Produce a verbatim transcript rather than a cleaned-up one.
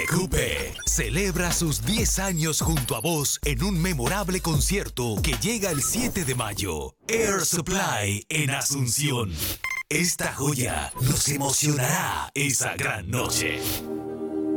Coupé celebra sus diez años junto a vos en un memorable concierto que llega el siete de mayo. Air Supply en Asunción. Esta joya nos emocionará esa gran noche.